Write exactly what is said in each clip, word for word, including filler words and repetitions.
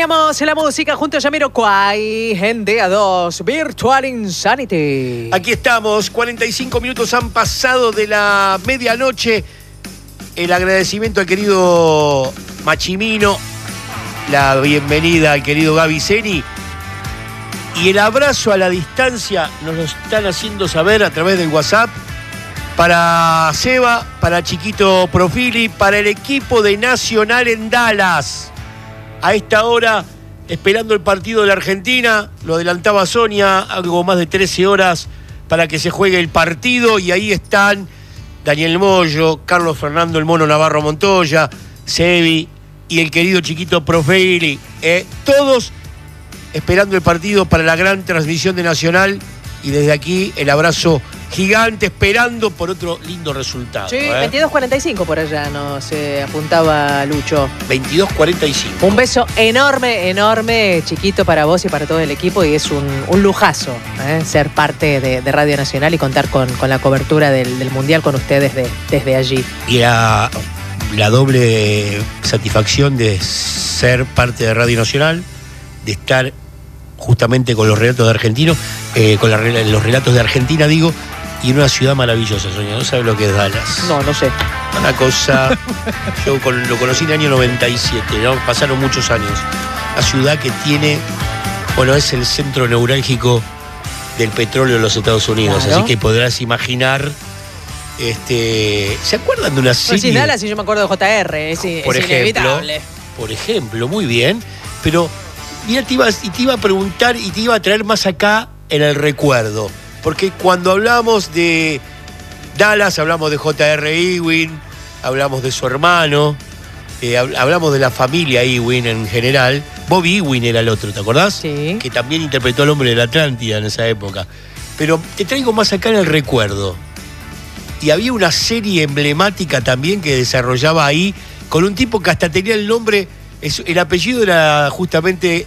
Teníamos la música junto a Jamiroquai en D A dos, Virtual Insanity. Aquí estamos, cuarenta y cinco minutos han pasado de la medianoche. El agradecimiento al querido Machimino, la bienvenida al querido Gaby Zeni y el abrazo a la distancia nos lo están haciendo saber a través del WhatsApp para Seba, para Chiquito Profili, para el equipo de Nacional en Dallas. A esta hora, esperando el partido de la Argentina, lo adelantaba Sonia, algo más de trece horas para que se juegue el partido, y ahí están Daniel Moyo, Carlos Fernando el Mono Navarro Montoya, Sebi y el querido Chiquito Profili, eh, todos esperando el partido para la gran transmisión de Nacional, y desde aquí el abrazo gigante, esperando por otro lindo resultado. Sí, ¿eh? veintidós cuarenta y cinco por allá nos eh, apuntaba Lucho. veintidós cuarenta y cinco. Un beso enorme, enorme, Chiquito, para vos y para todo el equipo, y es un, un lujazo ¿eh? ser parte de, de Radio Nacional y contar con, con la cobertura del, del Mundial con ustedes de, desde allí. Y la, la doble satisfacción de ser parte de Radio Nacional, de estar justamente con los relatos de Argentino, eh, con la, los relatos de Argentina, digo, y en una ciudad maravillosa, Sonia. ¿No sabes lo que es Dallas? No, no sé. Una cosa, yo con, lo conocí en el año noventa y siete, ¿no? Pasaron muchos años. Una ciudad que tiene, bueno, es el centro neurálgico del petróleo de los Estados Unidos, claro. Así que podrás imaginar, este, ¿se acuerdan de una serie? Pues sí, Dallas, y yo me acuerdo de J R, es, por es ejemplo, inevitable. Por ejemplo, muy bien, pero mira, te iba, y te iba a preguntar y te iba a traer más acá en el recuerdo. Porque cuando hablamos de Dallas, hablamos de J R Ewing, hablamos de su hermano, eh, hablamos de la familia Ewing en general. Bobby Ewing era el otro, ¿te acordás? Sí. Que también interpretó al hombre de la Atlántida en esa época. Pero te traigo más acá en el recuerdo. Y había una serie emblemática también que desarrollaba ahí, con un tipo que hasta tenía el nombre, el apellido era justamente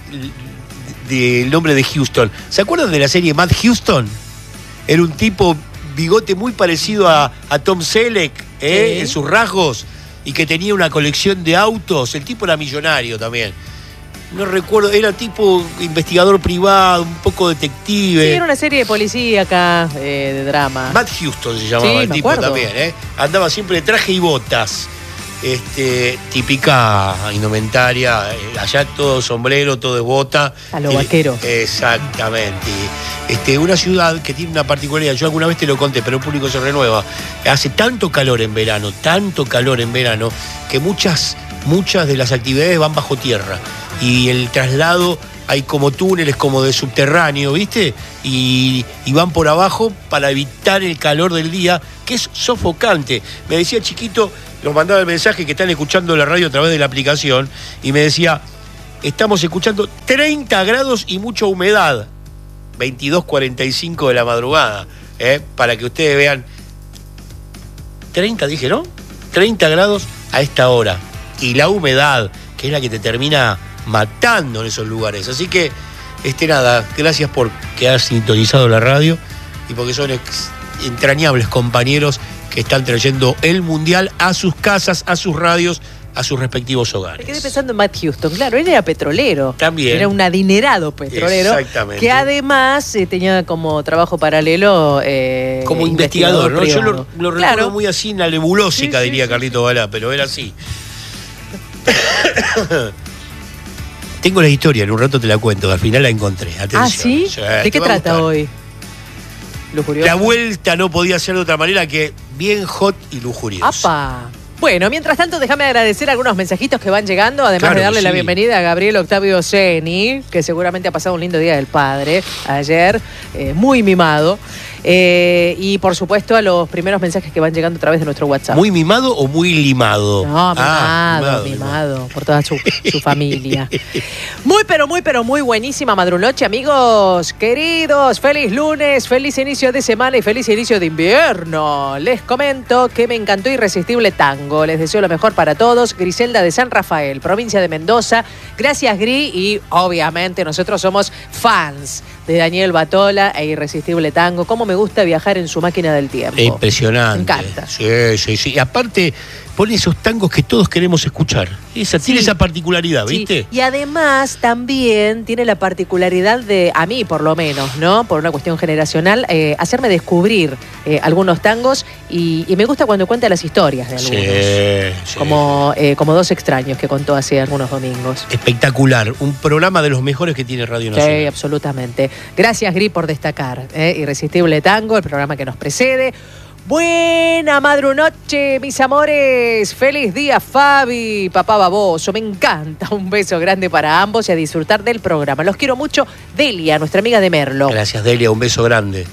del nombre de Houston. ¿Se acuerdan de la serie Matt Houston? Era un tipo bigote muy parecido a, a Tom Selleck, ¿eh? Sí. En sus rasgos, y que tenía una colección de autos. El tipo era millonario también. No recuerdo, era tipo investigador privado, un poco detective. Sí, era una serie de policía acá, eh, de drama. Matt Houston se llamaba, sí, el tipo acuerdo. también, ¿eh? Andaba siempre de traje y botas. Este, típica indumentaria, allá todo sombrero, todo de bota. A lo vaquero. Exactamente. Este, una ciudad que tiene una particularidad, yo alguna vez te lo conté, pero el público se renueva. Hace tanto calor en verano, tanto calor en verano, que muchas, muchas de las actividades van bajo tierra. Y el traslado, hay como túneles, como de subterráneo, ¿viste? Y, y van por abajo para evitar el calor del día, que es sofocante. Me decía Chiquito, nos mandaba el mensaje que están escuchando la radio a través de la aplicación, y me decía, estamos escuchando treinta grados y mucha humedad, veintidós cuarenta y cinco de la madrugada, ¿eh? Para que ustedes vean, treinta dije, ¿no? treinta grados a esta hora, y la humedad, que es la que te termina matando en esos lugares. Así que, este nada, gracias por que has sintonizado la radio y porque son ex- entrañables compañeros que están trayendo el Mundial a sus casas, a sus radios, a sus respectivos hogares. Me quedé pensando en Matt Houston. Claro, él era petrolero. También. Era un adinerado petrolero. Exactamente. Que además eh, tenía como trabajo paralelo eh, Como investigador, ¿no? Yo lo, privado. lo Claro. recuerdo muy así, en la nebulósica, Sí, sí, diría sí, Carlito Balá, pero era así. Tengo la historia, en un rato te la cuento, al final la encontré. Atención. Ah, ¿sí? ¿De te qué va a trata gustar. hoy? Lujurioso. La vuelta no podía ser de otra manera que bien hot y lujuriosa. ¡Apa! Bueno, mientras tanto, déjame agradecer algunos mensajitos que van llegando, además Claro de que darle la sí. bienvenida a Gabriel Octavio Zeni, que seguramente ha pasado un lindo día del padre ayer, eh, muy mimado. Eh, y por supuesto a los primeros mensajes que van llegando a través de nuestro WhatsApp. ¿Muy mimado o muy limado? No, mimado, Ah, mimado, mimado. por toda su, su familia. Muy, pero muy, pero muy buenísima madrunoche, amigos queridos. Feliz lunes, feliz inicio de semana y feliz inicio de invierno. Les comento que me encantó Irresistible Tango. Les deseo lo mejor para todos. Griselda de San Rafael, provincia de Mendoza. Gracias, Gri. Y obviamente nosotros somos fans de Daniel Batola e Irresistible Tango. Cómo me gusta viajar en su máquina del tiempo. Impresionante. Me encanta. Sí, sí, sí. Y aparte, pone esos tangos que todos queremos escuchar. Esa, sí. Tiene esa particularidad, ¿viste? Sí. Y además también tiene la particularidad de, a mí por lo menos, ¿no? Por una cuestión generacional, eh, hacerme descubrir eh, algunos tangos y, y me gusta cuando cuenta las historias de algunos. Sí, sí. Como, eh, como Dos extraños que contó hace algunos domingos. Espectacular. Un programa de los mejores que tiene Radio Nacional. Sí, absolutamente. Gracias, Gri, por destacar. ¿eh? Irresistible Tango, el programa que nos precede. Buena madrunoche, mis amores. Feliz día, Fabi, papá baboso. Me encanta. Un beso grande para ambos y a disfrutar del programa. Los quiero mucho. Delia, nuestra amiga de Merlo. Gracias, Delia. Un beso grande.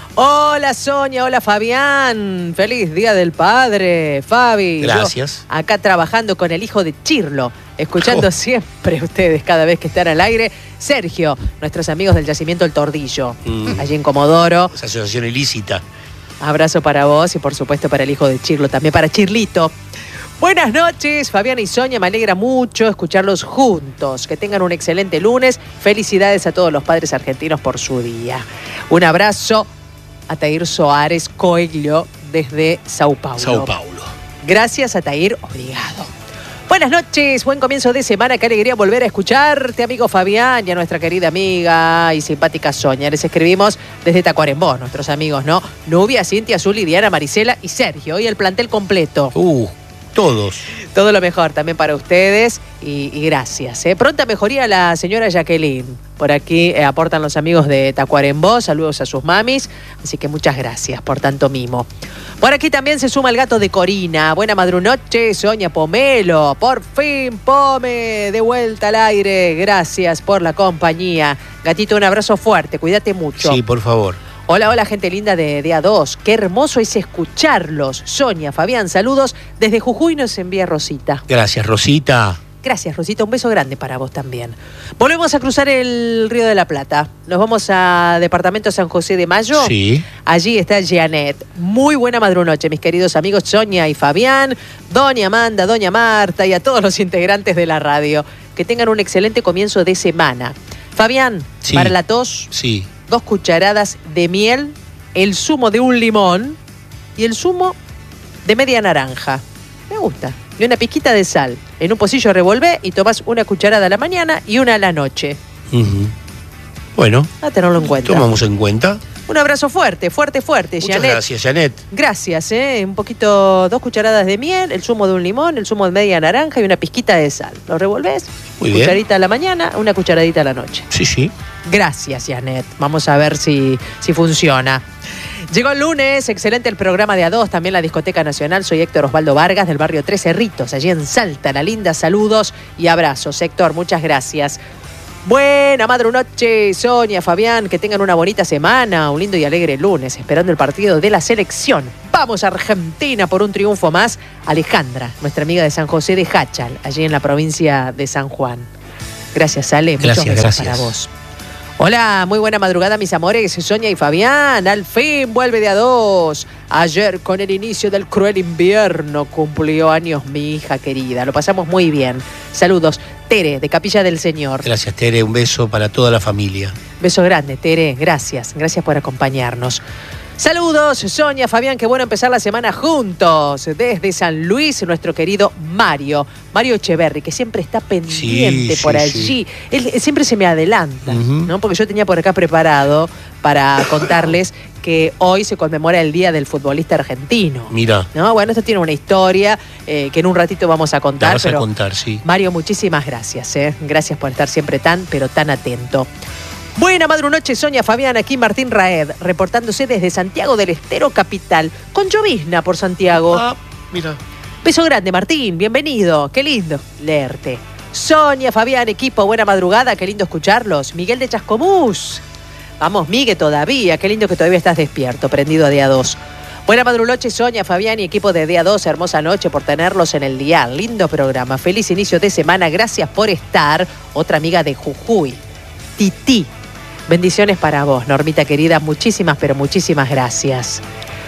Hola, Sonia. Hola, Fabián. Feliz día del padre, Fabi. Gracias. Yo acá trabajando con el hijo de Chirlo, escuchando oh. siempre ustedes cada vez que están al aire. Sergio, nuestros amigos del Yacimiento El Tordillo, mm. allí en Comodoro. Esa asociación ilícita. Abrazo para vos y por supuesto para el hijo de Chirlo, también para Chirlito. Buenas noches, Fabián y Sonia, me alegra mucho escucharlos juntos. Que tengan un excelente lunes. Felicidades a todos los padres argentinos por su día. Un abrazo a Tair Soares Coelho desde Sao Paulo. Sao Paulo. Gracias a Tair, obrigado. Buenas noches, buen comienzo de semana, qué alegría volver a escucharte, amigo Fabián, y a nuestra querida amiga y simpática Sonia. Les escribimos desde Tacuarembó, nuestros amigos, ¿no? Nubia, Cintia, Zuli, Diana, Marisela y Sergio, y el plantel completo. Uh, todos. Todo lo mejor también para ustedes y, y gracias. ¿eh? Pronta mejoría a la señora Jacqueline. Por aquí eh, aportan los amigos de Tacuarembó, saludos a sus mamis, así que muchas gracias por tanto mimo. Por aquí también se suma el gato de Corina. Buena madrunoche, Sonia Pomelo. Por fin, Pome, de vuelta al aire. Gracias por la compañía. Gatito, un abrazo fuerte, cuídate mucho. Sí, por favor. Hola, hola, gente linda de, de A dos. Qué hermoso es escucharlos. Sonia, Fabián, saludos. Desde Jujuy nos envía Rosita. Gracias, Rosita. Gracias, Rosita. Un beso grande para vos también. Volvemos a cruzar el Río de la Plata. Nos vamos a Departamento San José de Mayo. Sí. Allí está Janet. Muy buena madrunoche, mis queridos amigos Sonia y Fabián, doña Amanda, doña Marta y a todos los integrantes de la radio. Que tengan un excelente comienzo de semana. Fabián, sí. Para la tos, sí. dos cucharadas de miel, el zumo de un limón y el zumo de media naranja. Me gusta. Y una pizquita de sal. En un pocillo revolvé y tomás una cucharada a la mañana y una a la noche. Uh-huh. Bueno. A tenerlo en cuenta. Tomamos en cuenta. Un abrazo fuerte, fuerte, fuerte, Muchas Janet. gracias, Janet. Gracias, ¿eh? Un poquito, dos cucharadas de miel, el zumo de un limón, el zumo de media naranja y una pizquita de sal. ¿Lo revolvés? Muy bien. Una cucharadita a la mañana, una cucharadita a la noche. Sí, sí. Gracias, Janet. Vamos a ver si, si funciona. Llegó el lunes, excelente el programa de A dos, también la Discoteca Nacional. Soy Héctor Osvaldo Vargas del barrio Tres Cerritos, allí en Salta, La Linda. Saludos y abrazos, Héctor, muchas gracias. Buena madrunoche, Sonia, Fabián, que tengan una bonita semana, un lindo y alegre lunes, esperando el partido de la selección. Vamos a Argentina por un triunfo más. Alejandra, nuestra amiga de San José de Jáchal, allí en la provincia de San Juan. Gracias, Ale, muchos gracias, besos gracias. para vos. Hola, muy buena madrugada, mis amores. Sonia y Fabián, al fin vuelve de A dos. Ayer, con el inicio del cruel invierno, cumplió años mi hija querida. Lo pasamos muy bien. Saludos. Tere, de Capilla del Señor. Gracias, Tere. Un beso para toda la familia. Beso grande, Tere. Gracias. Gracias por acompañarnos. Saludos, Sonia, Fabián, qué bueno empezar la semana juntos. Desde San Luis, nuestro querido Mario, Mario Echeverri, que siempre está pendiente sí, por sí, allí. Sí. Él siempre se me adelanta, uh-huh. ¿no? Porque yo tenía por acá preparado para contarles que hoy se conmemora el Día del Futbolista Argentino. Mira. ¿No? Bueno, esto tiene una historia eh, que en un ratito vamos a contar. La vas pero a contar, sí. Mario, muchísimas gracias. ¿eh? Gracias por estar siempre tan, pero tan atento. Buena madrunoche, Sonia, Fabián, aquí Martín Raed, reportándose desde Santiago del Estero Capital, con llovizna por Santiago. Ah, mira. Beso grande, Martín, bienvenido, qué lindo leerte. Sonia, Fabián, equipo, buena madrugada, qué lindo escucharlos. Miguel de Chascomús. Vamos, Miguel, todavía, qué lindo que todavía estás despierto, prendido a día dos. Buena madrunoche, Sonia, Fabián y equipo de Día dos, hermosa noche por tenerlos en el día. Lindo programa, feliz inicio de semana, gracias por estar. Otra amiga de Jujuy, Titi. Bendiciones para vos, Normita querida, muchísimas, pero muchísimas gracias.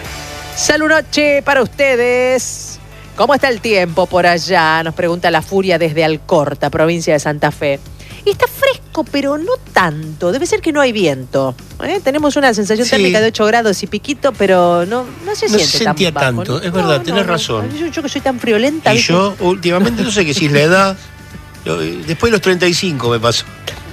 Salud noche para ustedes. ¿Cómo está el tiempo por allá? Nos pregunta la Furia desde Alcorta, provincia de Santa Fe. Y está fresco. fresco, pero no tanto. Debe ser que no hay viento. ¿eh? Tenemos una sensación Sí. térmica de ocho grados y piquito, pero no, no se No siente se sentía tan bajo, tanto, ¿no? es verdad, No, tenés no, no. razón. Yo, yo que soy tan friolenta. Y ¿viste? yo, últimamente, no sé qué si es la edad. yo, Después de los treinta y cinco me pasó.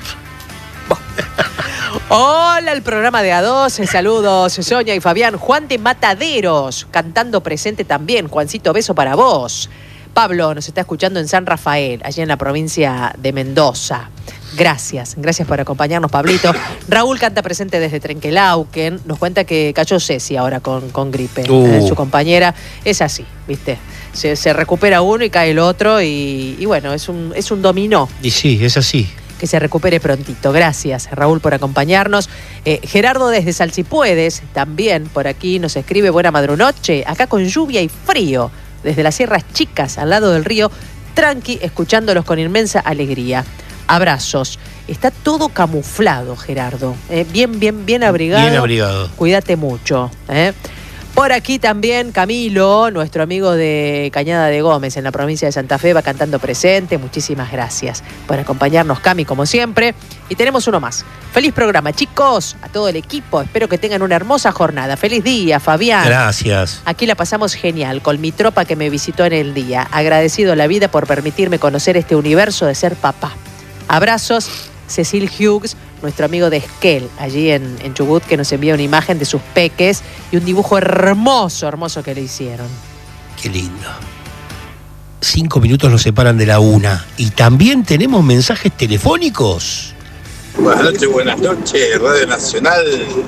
Hola, el programa de A dos. Saludos, Sonia y Fabián. Juan de Mataderos, cantando presente también. Juancito, beso para vos. Pablo nos está escuchando en San Rafael, allí en la provincia de Mendoza. Gracias, gracias por acompañarnos, Pablito. Raúl canta presente desde Trenquelauquen. Nos cuenta que cayó Ceci ahora con, con gripe. Uh. Eh, su compañera. Es así, ¿viste? Se, se recupera uno y cae el otro. Y, y bueno, es un, es un dominó. Y sí, es así. Que se recupere prontito. Gracias, Raúl, por acompañarnos. Eh, Gerardo desde Salsipuedes, también por aquí nos escribe buena madrunoche, acá con lluvia y frío, desde las Sierras Chicas, al lado del río, tranqui, escuchándolos con inmensa alegría. Abrazos. Está todo camuflado, Gerardo. Eh, bien, bien, bien abrigado. Bien abrigado. Cuídate mucho. ¿eh? Por aquí también Camilo, nuestro amigo de Cañada de Gómez, en la provincia de Santa Fe, va cantando presente. Muchísimas gracias por acompañarnos, Cami, como siempre. Y tenemos uno más. Feliz programa, chicos, a todo el equipo. Espero que tengan una hermosa jornada. Feliz día, Fabián. Gracias. Aquí la pasamos genial, con mi tropa que me visitó en el día. Agradecido a la vida por permitirme conocer este universo de ser papá. Abrazos, Cecil Hughes, nuestro amigo de Esquel, allí en, en Chubut, que nos envía una imagen de sus peques y un dibujo hermoso, hermoso que le hicieron. Qué lindo. Cinco minutos nos separan de la una. Y también tenemos mensajes telefónicos. Buenas noches, buenas noches, Radio Nacional.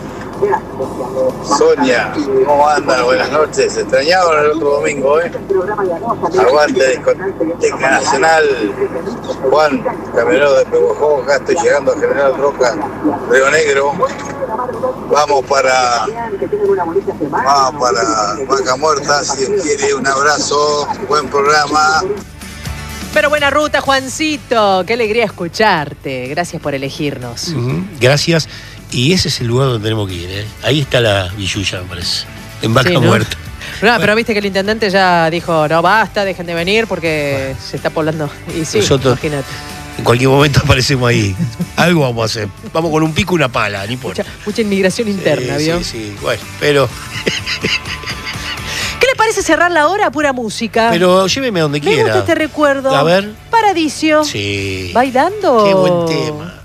Sonia, ¿cómo andan? Buenas noches. Se extrañaban el otro domingo, ¿eh? Aguante, Discoteca Nacional. Juan, camionero de Pehuajó, acá estoy llegando a General Roca, Río Negro. Vamos para. Vamos para Vaca Muerta, si Dios quiere. Un abrazo, buen programa. Pero buena ruta, Juancito. Qué alegría escucharte. Gracias por elegirnos. Uh-huh. Gracias. Y ese es el lugar donde tenemos que ir, ¿eh? Ahí está la Villuya, me parece. En Vaca Sí, ¿no? Muerta. No, bueno. Pero viste que el intendente ya dijo, no, basta, dejen de venir porque bueno. se está poblando. Y sí, nosotros, imagínate. En cualquier momento aparecemos ahí. Algo vamos a hacer. Vamos con un pico y una pala, no importa. Mucha, mucha inmigración interna, sí, ¿vio? Sí, sí, bueno, pero... ¿Qué le parece cerrar la hora a pura música? Pero lléveme a donde Me quiera. gusta este recuerdo. A ver. Paradiso. Sí. ¿Bailando? Qué buen tema.